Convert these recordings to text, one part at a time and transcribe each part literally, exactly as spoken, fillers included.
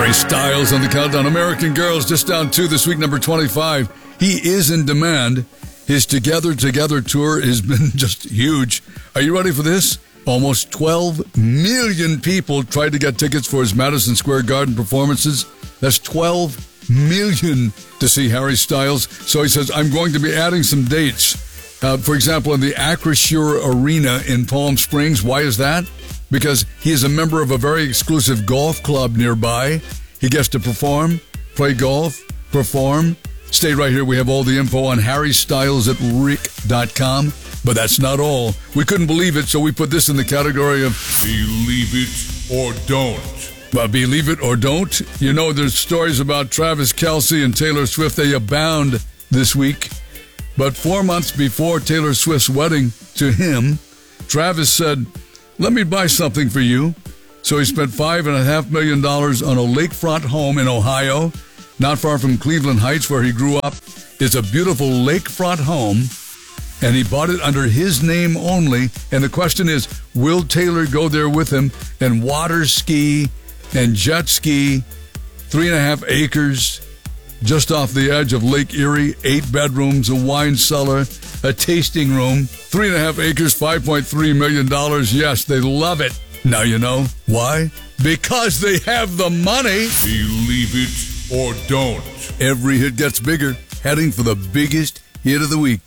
Harry Styles on the countdown. American Girls just down two this week, number twenty-five. He is in demand. His Together Together tour has been just huge. Are you ready for this? Almost twelve million people tried to get tickets for his Madison Square Garden performances. That's twelve million to see Harry Styles. So he says, I'm going to be adding some dates. Uh, for example, in the Acrisure Arena in Palm Springs. Why is that? Because he is a member of a very exclusive golf club nearby. He gets to perform, play golf, perform. Stay right here. We have all the info on harry styles at rick dot com. But that's not all. We couldn't believe it, so we put this in the category of believe it or don't. Well, believe it or don't. You know, there's stories about Travis Kelce and Taylor Swift. They abound this week. But four months before Taylor Swift's wedding to him, Travis said, let me buy something for you. So he spent five and a half million dollars on a lakefront home in Ohio, not far from Cleveland Heights, where he grew up. It's a beautiful lakefront home, and he bought it under his name only. And the question is, will Taylor go there with him and water ski and jet ski? Three and a half acres just off the edge of Lake Erie, eight bedrooms, a wine cellar, a tasting room, three and a half acres, five point three million dollars. Yes, they love it. Now you know why? Because they have the money. Believe it or don't. Every hit gets bigger, heading for the biggest hit of the week.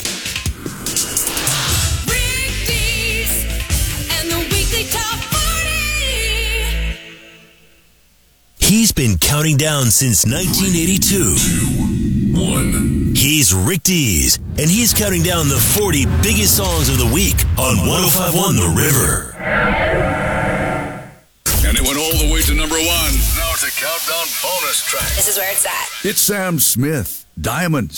Rick and the weekly top forty. He's been counting down since nineteen eighty-two. Two, one. He's Rick Dees, and he's counting down the forty biggest songs of the week on one oh five point one The River. And it went all the way to number one. Now it's a countdown bonus track. This is where it's at. It's Sam Smith, Diamonds.